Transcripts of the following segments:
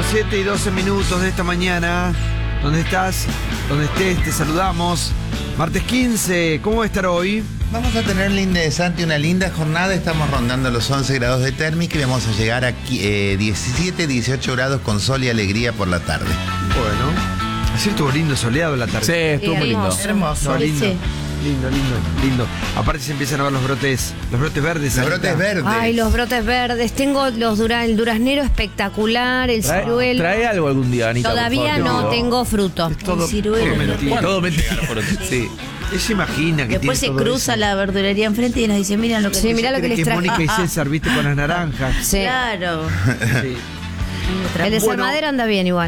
7 y 12 minutos de esta mañana. ¿Dónde estás? Donde estés, te saludamos. Martes 15, ¿cómo va a estar hoy? Vamos a tener una linda jornada. Estamos rondando los 11 grados de térmica y vamos a llegar a 17, 18 grados con sol y alegría por la tarde. Bueno, ayer estuvo lindo, soleado la tarde. Sí, estuvo muy lindo. Hermoso. No, lindo. Sí. Lindo. Aparte se empiezan a ver los brotes verdes. Los brotes verdes. Ay, los brotes verdes. Tengo el duraznero espectacular, el ciruelo. Trae algo algún día, Anita. Todavía por favor, no te pido. tengo fruto. Es todo, El ciruelo. todo mentira. Todo mentira. Sí. Ella se imagina que Después se tiene todo cruza eso. la verdulería enfrente y nos dice, miren lo que Sí, mirá lo que Cree les que es traje. Mónica y César, viste, con las naranjas. Sí. Claro. Sí. El de Bueno. Salmadero anda bien igual.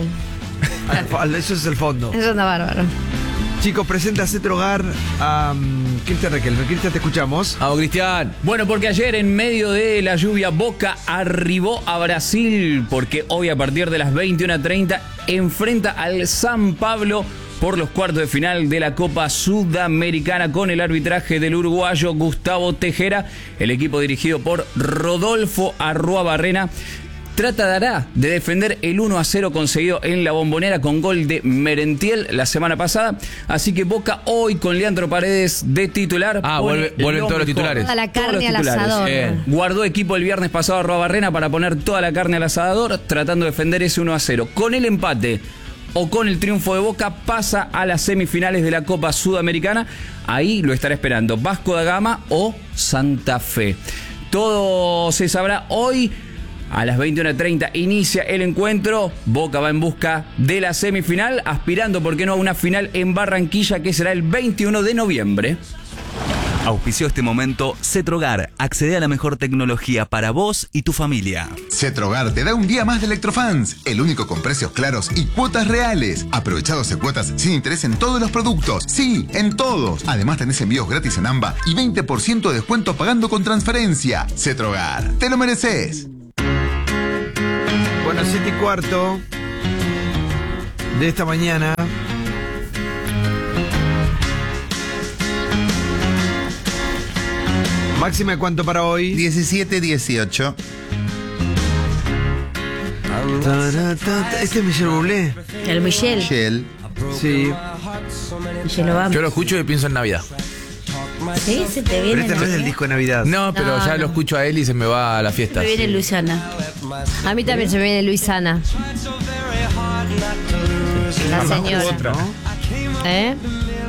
Eso es el fondo. Eso anda bárbaro. Chicos, presenta Cetrogar a Cristian Riquelme. Cristian, te escuchamos. Vamos, Cristian. Bueno, porque ayer en medio de la lluvia Boca arribó a Brasil, porque hoy a partir de las 21:30 enfrenta al San Pablo por los cuartos de final de la Copa Sudamericana con el arbitraje del uruguayo Gustavo Tejera. El equipo dirigido por Rodolfo Arruabarrena tratará de defender el 1-0 conseguido en la Bombonera con gol de Merentiel la semana pasada. Así que Boca hoy con Leandro Paredes de titular. Vuelven pone lo todos los mejor. titulares. Toda la Todos carne los al titulares. asador. Guardó equipo el viernes pasado a Arruabarrena para poner toda la carne al asador, tratando de defender ese 1-0. Con el empate o con el triunfo de Boca pasa a las semifinales de la Copa Sudamericana. Ahí lo estará esperando Vasco da Gama o Santa Fe. Todo se sabrá hoy. A las 21:30 inicia el encuentro. Boca va en busca de la semifinal, aspirando, ¿por qué no?, a una final en Barranquilla que será el 21 de noviembre. Auspició este momento Cetrogar. Accede a la mejor tecnología para vos y tu familia. Cetrogar te da un día más de Electrofans, el único con precios claros y cuotas reales. Aprovecha 12 cuotas sin interés en todos los productos. Sí, en todos. Además tenés envíos gratis en AMBA y 20% de descuento pagando con transferencia. Cetrogar, te lo mereces. Bueno, 7:15 de esta mañana. Máxima de cuánto para hoy. 17, 18. Este es Michel Bublé. El Michel. Shell. Sí. Michel Obama. Yo lo escucho y pienso en Navidad. Sí, se te Pero viene. este no es del disco de Navidad. No, pero No, ya no. lo escucho a él y se me va a la fiesta. Me viene Luisana. A mí también se me viene Luisana. La señora. Otra. ¿Eh?